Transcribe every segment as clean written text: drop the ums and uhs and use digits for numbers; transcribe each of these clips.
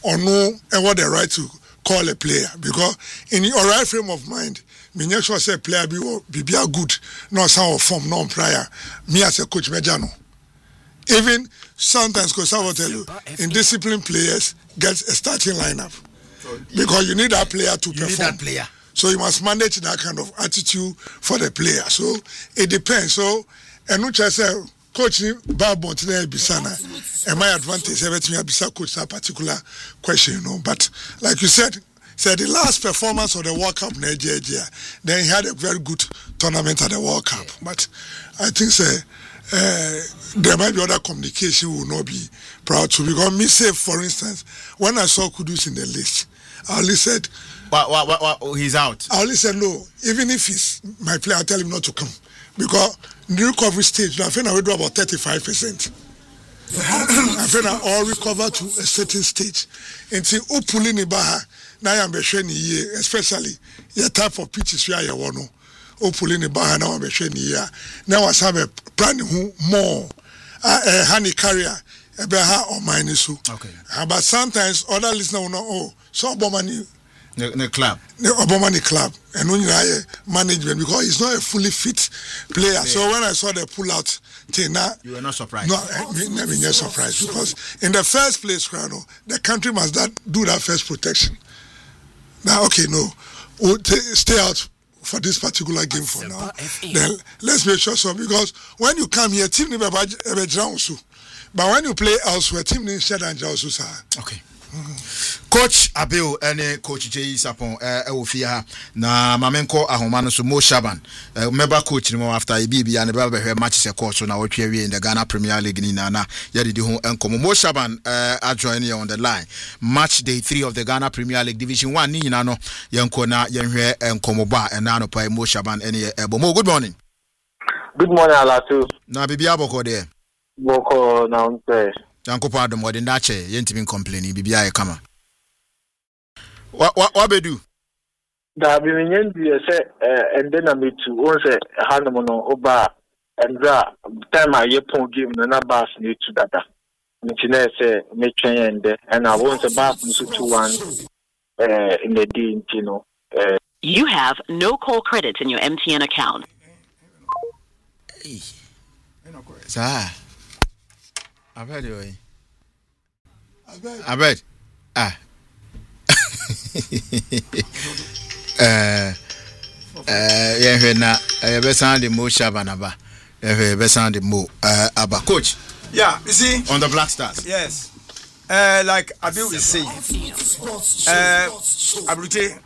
or no and what the right to call a player because in your right frame of mind me make sure say player be good no sound form no prior me as a coach Mejano even sometimes because I will tell you indisciplined players get a starting lineup because you need that player to perform so you must manage that kind of attitude for the player so it depends so and no just say coach Babo today bisana and my advantage everything bisa coach that particular question but like you said the last performance of the World Cup Nigeria then he had a very good tournament at the World Cup but I think there might be other communication we will not be proud to because me say for instance when I saw Kudus in the list I only said he's out. I only said no even if he's my player I tell him not to come because in the recovery stage I think I will do about 35%. I think I all recover to a certain stage until Upulini Baha now I'm year especially the type of pitches where you want to Upulini Baha now I'm year now I have a plan who more honey carrier a beha or minus okay but sometimes other listeners will know so Obama the club the Obama club and when you management because he's not a fully fit player so when I saw the pull out thing now you were not surprised no I mean you're surprised because in the first place the country must do that first protection now okay no we'll stay out for this particular game for now then let's make sure so because when you come here team never but when you play elsewhere team needs share and also okay Coach Abil and Coach Jay Sapon Ofia na Mamenko Ahomano so Mo Shaban member coach no after EBB and the matches a course na what we in the Ghana Premier League ni na yedi di ho enkomo Mo Shaban join you on the line match day 3 of the Ghana Premier League Division 1 ni nyina no yenko na yenhwe enkomo ba na no pa Mo Shaban ene Mo good morning Alatu na bibia boko de boko na unte Yankopa Adam wadi ndache yentimi complaining bibia ye kama what bedu da bi menyendi se ende na metu won se hanom no oba endra time aye pon game na bass na etu dada nchine se metwen ende and I won se bass so 2-1 in the day you you have no call credits in your MTN account Sir I bet yeah na be sound the Mo Shabanaba be sound the Mo Aba coach yeah you see on the Black Stars yes like Abil is saying Abrute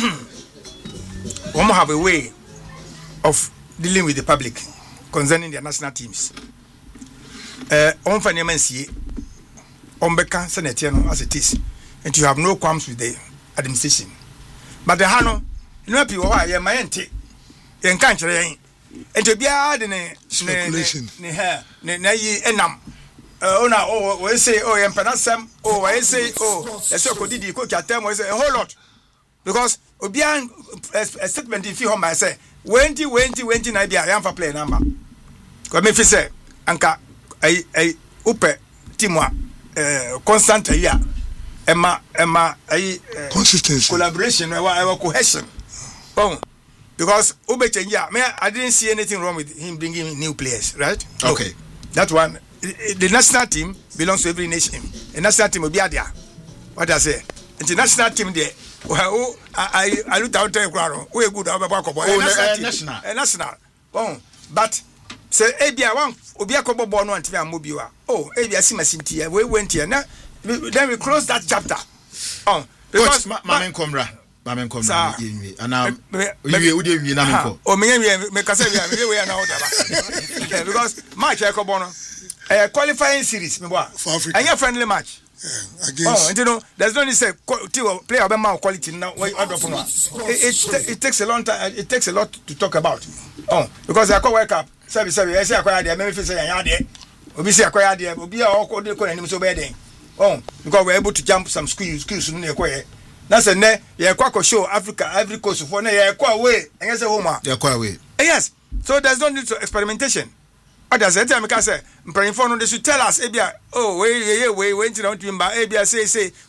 we have a way of dealing with the public concerning their national teams on financial on beka senate as it is and you have no qualms with the administration but the hano no people why ye mayente yen kan kire yen ento bia de ne yi enam ona we say yen penasem we say yes ko didi ko kiatem we say a whole lot because obia a statement if you my say 20 na bia yan for play number ko me fi say anka ai upe timwa constant here Emma consistency collaboration our cohesion because I didn't see anything wrong with him bringing new players right okay that one the national team belongs to every nation the national team will be there what I say international team there I looked out there we good national but say ebia one obi akobo ball no antia mobiwa ebia simasintia we went here now then we close that chapter because mamen komra ana we na menko me kasa we na order because match akobo no qualifying series me boy and your friendly match against you know there's no need say player be man quality now it takes a long time it takes a lot to talk about because I call wake up Sabi, I say acquire the maybe say yade. Obi say acquire the obi a all the anim so bad then. Because we're able to jump some skills no acquire. That's a ne ye kwa show Africa Ivory Coast for ne ye kwa way and you say home. Ye kwa way. Yes. So there's no need to experimentation. Others say time can say praying for no they should tell us ebia we into don't remember ebia say